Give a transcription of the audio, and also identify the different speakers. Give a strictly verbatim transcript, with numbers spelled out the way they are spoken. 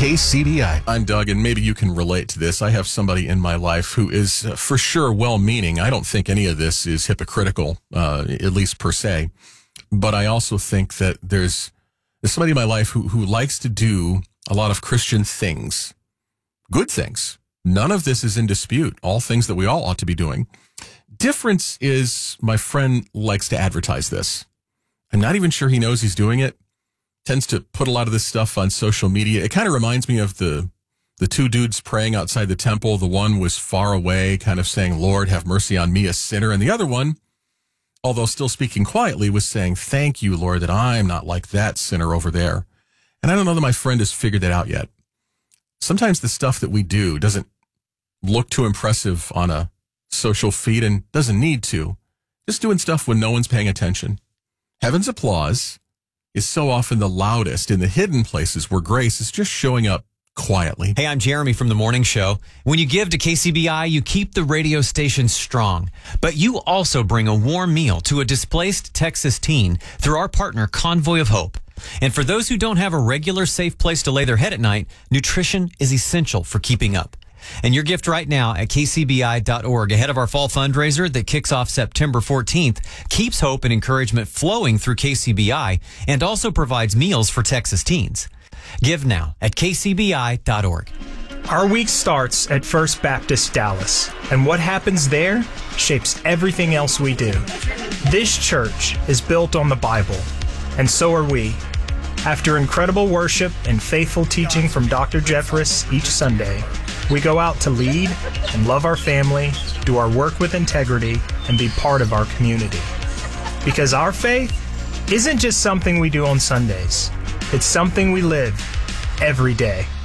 Speaker 1: K C B I.
Speaker 2: I'm Doug, and maybe you can relate to this. I have somebody in my life who is uh, for sure well-meaning. I don't think any of this is hypocritical, uh, at least per se. But I also think that there's, there's somebody in my life who, who likes to do a lot of Christian things, good things. None of this is in dispute. All things that we all ought to be doing. Difference is my friend likes to advertise this. I'm not even sure he knows he's doing it. Tends to put a lot of this stuff on social media. It kind of reminds me of the the two dudes praying outside the temple. The one was far away, kind of saying, Lord, have mercy on me, a sinner. And the other one, although still speaking quietly, was saying, thank you, Lord, that I'm not like that sinner over there. And I don't know that my friend has figured that out yet. Sometimes the stuff that we do doesn't look too impressive on a social feed and doesn't need to. Just doing stuff when no one's paying attention. Heaven's applause is so often the loudest in the hidden places where grace is just showing up quietly.
Speaker 3: Hey, I'm Jeremy from The Morning Show. When you give to K C B I, you keep the radio station strong, but you also bring a warm meal to a displaced Texas teen through our partner, Convoy of Hope. And for those who don't have a regular safe place to lay their head at night, nutrition is essential for keeping up. And your gift right now at K C B I dot org, ahead of our fall fundraiser that kicks off September fourteenth, keeps hope and encouragement flowing through K C B I and also provides meals for Texas teens. Give now at K C B I dot org.
Speaker 4: Our week starts at First Baptist Dallas, and what happens there shapes everything else we do. This church is built on the Bible, and so are we. After incredible worship and faithful teaching from Doctor Jeffress each Sunday, we go out to lead and love our family, do our work with integrity, and be part of our community. Because our faith isn't just something we do on Sundays. It's something we live every day.